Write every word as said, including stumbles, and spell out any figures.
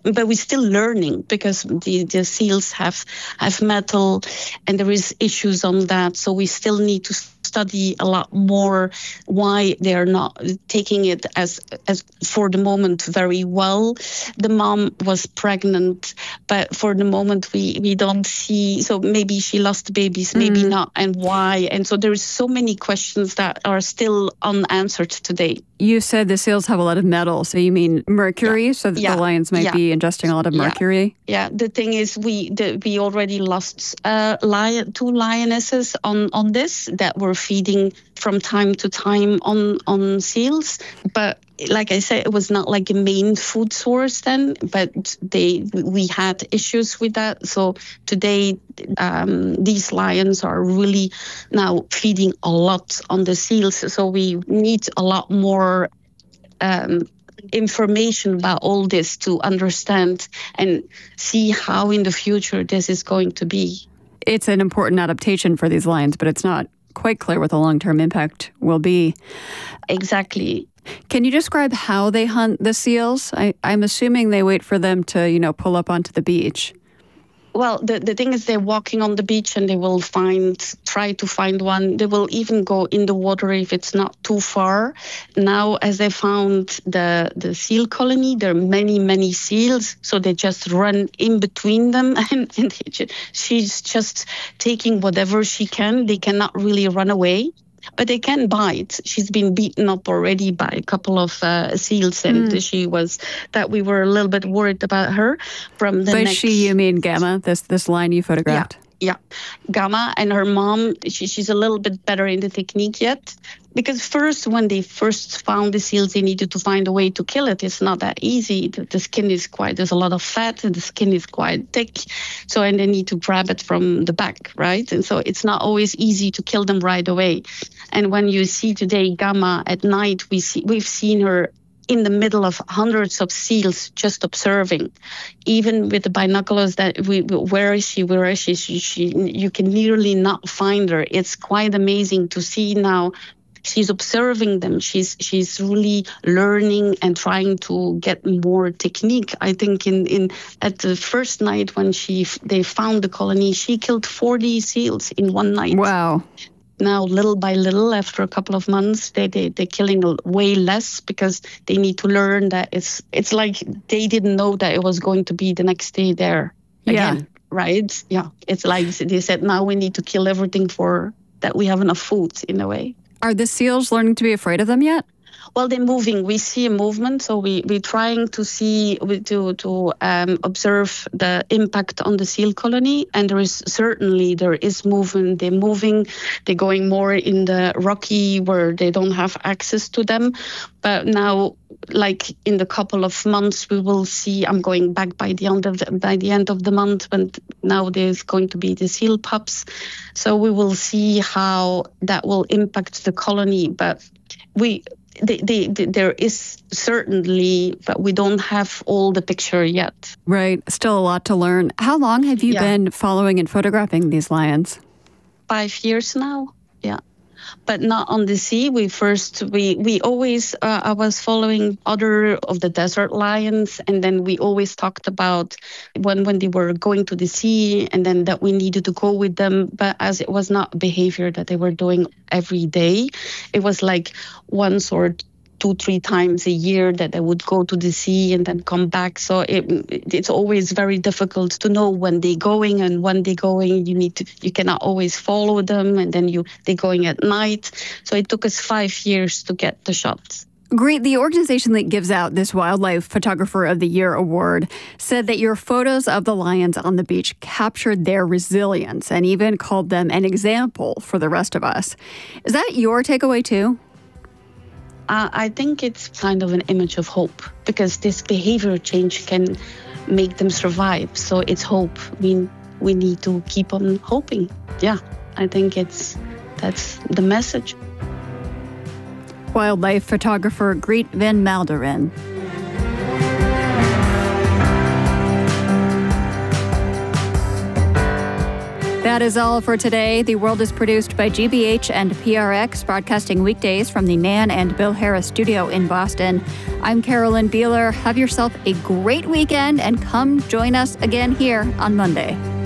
but we're still learning because the, the seals have have metal and there is issues on that. So we still need to study a lot more why they are not taking it as as for the moment very well. The mom was pregnant, but for the moment we we don't see. So maybe she lost babies, maybe mm. not, and why? And so there's so many questions that are still unanswered today. You said the seals have a lot of metal, so you mean mercury? Yeah. So that yeah. the lions might yeah. be ingesting a lot of mercury? Yeah, yeah. The thing is we the, we already lost uh, lion, two lionesses on, on this that were feeding from time to time on, on seals. But like I said, it was not like a main food source then, but they we had issues with that. So today, um, these lions are really now feeding a lot on the seals. So we need a lot more um, information about all this to understand and see how in the future this is going to be. It's an important adaptation for these lions, but it's not quite clear what the long-term impact will be. Exactly. Can you describe how they hunt the seals? I, I'm assuming they wait for them to, you know, pull up onto the beach. Well, the, the thing is they're walking on the beach and they will find, try to find one. They will even go in the water if it's not too far. Now, as they found the, the seal colony, there are many, many seals. So they just run in between them and, and they just, she's just taking whatever she can. They cannot really run away. But they can bite. She's been beaten up already by a couple of uh, seals, and mm. she was that we were a little bit worried about her from the By neck. she, you mean Gamma? This this lion you photographed? Yeah, yeah. Gamma and her mom. She, she's a little bit better in the technique yet. Because first, when they first found the seals, they needed to find a way to kill it. It's not that easy. The, the skin is quite, there's a lot of fat, and the skin is quite thick. So, and they need to grab it from the back, right? And so it's not always easy to kill them right away. And when you see today Gamma at night, we see, we've seen her in the middle of hundreds of seals just observing, even with the binoculars that we, where is she, where is she, she, she, you can nearly not find her. It's quite amazing to see now. She's observing them. She's she's really learning and trying to get more technique. I think in, in at the first night when she they found the colony, she killed forty seals in one night. Wow. Now, little by little, after a couple of months, they, they, they're killing way less because they need to learn that it's it's like they didn't know that it was going to be the next day there again, yeah. right? Yeah, it's like they said, now we need to kill everything for that we have enough food in a way. Are the seals learning to be afraid of them yet? Well, they're moving. We see a movement, so we, we're trying to see, to to um, observe the impact on the seal colony. And there is certainly, there is movement. They're moving. They're going more in the rocky where they don't have access to them. But now, like in the couple of months, we will see, I'm going back by the end of the, by the end of the month, when now there's going to be the seal pups. So we will see how that will impact the colony. But we... They, they, they, there is certainly, but we don't have all the picture yet. Right. Still a lot to learn. How long have you yeah. been following and photographing these lions? Five years now. Yeah. But not on the sea. We first, we, we always, uh, I was following other of the desert lions. And then we always talked about when, when they were going to the sea and then that we needed to go with them. But as it was not behavior that they were doing every day, it was like once or two, three times a year that they would go to the sea and then come back. So it, it's always very difficult to know when they're going and when they're going. You need to, you cannot always follow them, and then you they're going at night. So it took us five years to get the shots. Great. The organization that gives out this Wildlife Photographer of the Year award said that your photos of the lions on the beach captured their resilience and even called them an example for the rest of us. Is that your takeaway too? Uh, I think it's kind of an image of hope, because this behavior change can make them survive. So it's hope. I mean, we need to keep on hoping. Yeah, I think it's that's the message. Wildlife photographer Greet van Malderen. That is all for today. The World is produced by G B H and P R X, broadcasting weekdays from the Nan and Bill Harris studio in Boston. I'm Carolyn Beeler. Have yourself a great weekend and come join us again here on Monday.